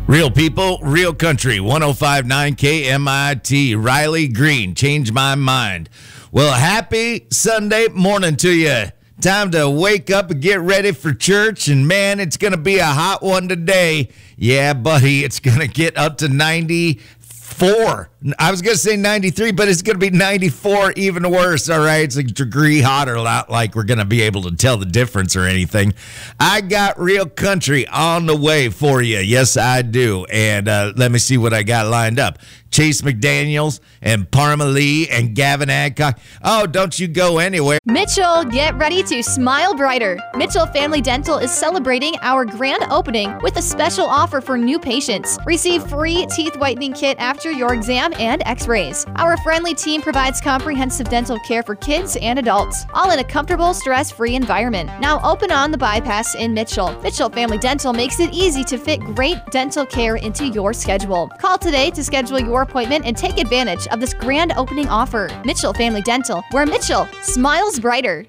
Real people, real country, 105.9 KMIT. Riley Green, change my mind. Well, happy Sunday morning to you. Time to wake up and get ready for church. And man, it's going to be a hot one today. Yeah, buddy, it's going to get up to 94. I was going to say 93, but it's going to be 94, even worse, all right? It's a degree hotter, not like we're going to be able to tell the difference or anything. I got real country on the way for you. Yes, I do. And let me see what I got lined up. Chase McDaniels and Parma Lee and Gavin Adcock. Oh, don't you go anywhere. Mitchell, get ready to smile brighter. Mitchell Family Dental is celebrating our grand opening with a special offer for new patients. Receive free teeth whitening kit after your exam and x-rays. Our friendly team provides comprehensive dental care for kids and adults, all in a comfortable, stress-free environment. Now open on the bypass in Mitchell. Mitchell Family Dental makes it easy to fit great dental care into your schedule. Call today to schedule your appointment and take advantage of this grand opening offer. Mitchell Family Dental, where Mitchell smiles brighter.